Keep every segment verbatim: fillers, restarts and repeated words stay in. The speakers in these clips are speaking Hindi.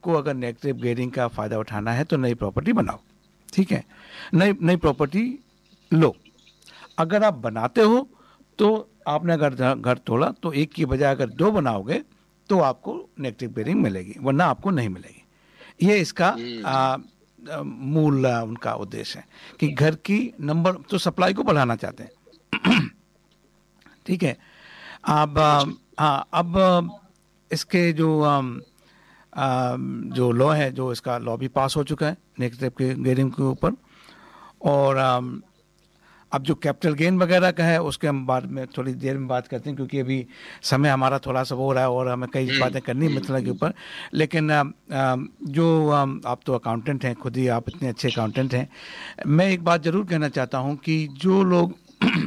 आपको अगर नेगेटिव गेयरिंग का फ़ायदा उठाना है तो नई प्रॉपर्टी बनाओ, ठीक है, नई नई प्रॉपर्टी लो। अगर आप बनाते हो तो आपने अगर घर तोड़ा तो एक की बजाय अगर दो बनाओगे तो आपको नेगेटिव गेयरिंग मिलेगी, वरना आपको नहीं मिलेगी। ये इसका आ, मूल उनका उद्देश्य है कि घर की नंबर तो सप्लाई को बढ़ाना चाहते हैं। ठीक है। अब हाँ, अब इसके जो आम, आम, जो लॉ है, जो इसका लॉ भी पास हो चुका है नेगेटिव के गेयरिंग के ऊपर। और आम, अब जो कैपिटल गेन वगैरह का है उसके हम बाद में थोड़ी देर में बात करते हैं, क्योंकि अभी समय हमारा थोड़ा सा हो रहा है और हमें कई बातें करनी है मिथिला के ऊपर। लेकिन आ, आ, जो आ, आप तो अकाउंटेंट हैं, खुद ही आप इतने अच्छे अकाउंटेंट हैं, मैं एक बात ज़रूर कहना चाहता हूं कि जो लोग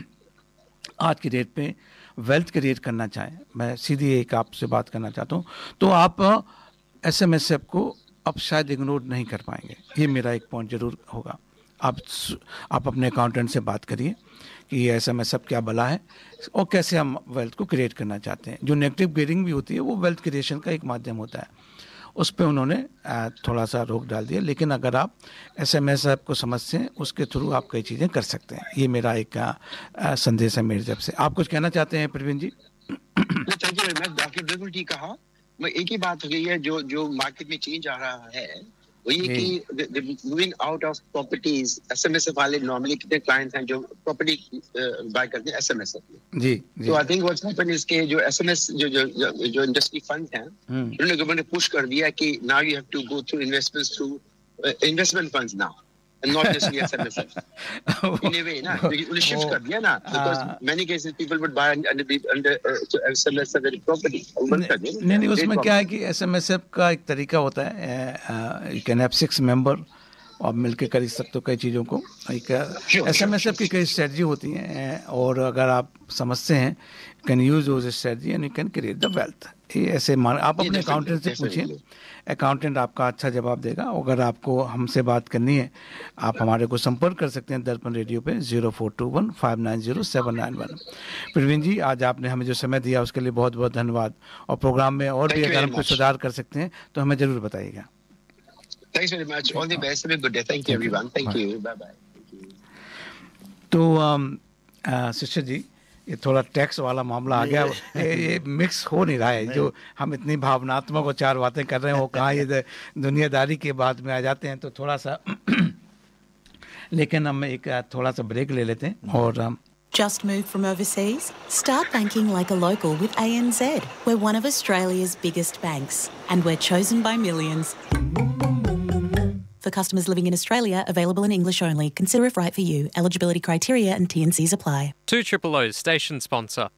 आज की डेट पे वेल्थ क्रिएट करना चाहें, मैं सीधी एक आपसे बात करना चाहता हूं, तो आप एस एम एस एफ को अब शायद इग्नोर नहीं कर पाएंगे। ये मेरा एक पॉइंट ज़रूर होगा। आप आप अपने अकाउंटेंट से बात करिए कि एस एम एस एफ क्या बला है और कैसे हम वेल्थ को क्रिएट करना चाहते हैं। जो नेगेटिव गेयरिंग भी होती है वो वेल्थ क्रिएशन का एक माध्यम होता है, उस पर उन्होंने थोड़ा सा रोक डाल दिया। लेकिन अगर आप एस एम एस एफ को समझते हैं उसके थ्रू आप कई चीज़ें कर सकते हैं। ये मेरा एक संदेश है मेरी तरफ से। आप कुछ कहना चाहते हैं प्रवीण जी? Thank you very much. आपने बिल्कुल ठीक कहा। मैं एक ही बात हो गई है, जो जो मार्केट में चेंज आ रहा है वो ये कि moving out of properties. SMS वाले नॉर्मली कितने क्लाइंट्स हैं जो प्रॉपर्टी बाय करते हैं एसएमएस में। जी, जी। तो I think what's happened is के जो एसएमएस जो जो जो इंडस्ट्री फंड हैं उन्होंने गवर्नमेंट ने पुश कर दिया कि now you have to go through investments through investment funds now and not just the S M S F. In a way, ना, उन्हें shift कर दिया ना, because many cases people would buy under the under uh, S M S F property. नहीं नहीं, उसमें क्या है कि S M S F का एक तरीका होता है, you can have six member और मिलके कर सकते हो कई चीज़ों को। एक S M S F की कई स्ट्रेटजी होती हैं और अगर आप समझते हैं can use those strategy and you can create the wealth. ये ऐसे मान आप अपने अकाउंटेंट से पूछिए, अकाउंटेंट आपका अच्छा जवाब देगा। अगर आपको हमसे बात करनी है आप हमारे को संपर्क कर सकते हैं दर्पण रेडियो पे zero four to one five nine zero seven nine one. Praveen जी, आज आपने हमें जो समय दिया उसके लिए बहुत बहुत धन्यवाद। और प्रोग्राम में और भी अगर हम कुछ सुधार कर सकते हैं तो हमें जरूर बताइएगा। Thanks very much. All the best. Have a good day. Thank you, everyone. Thank you. Bye bye. तो शिष्य जी, ये थोड़ा टैक्स वाला मामला आ गया, ये, ये मिक्स हो नहीं रहा है। जो हम इतनी भावनात्मक और चार बातें कर रहे हैं वो कहाँ ये दुनियादारी के बाद में आ जाते हैं, तो थोड़ा सा लेकिन हम एक थोड़ा सा ब्रेक ले लेते हैं। और Just moved from overseas? Start banking like a local with A N Z. We're one of Australia's biggest banks and we're chosen by millions. For customers living in Australia, available in English only. Consider if right for you. Eligibility criteria and T and Cs apply. two Triple O's station sponsor.